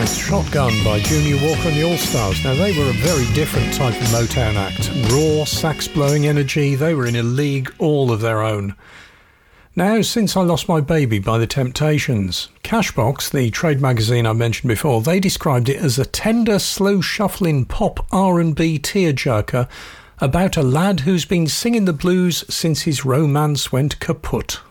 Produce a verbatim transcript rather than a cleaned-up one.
Shotgun by Junior Walker and the All-Stars. Now, they were a very different type of Motown act. Raw, sax-blowing energy. They were in a league all of their own. Now, Since I Lost My Baby by The Temptations. Cashbox, the trade magazine I mentioned before, they described it as a tender, slow shuffling pop R and B tearjerker about a lad who's been singing the blues since his romance went kaput.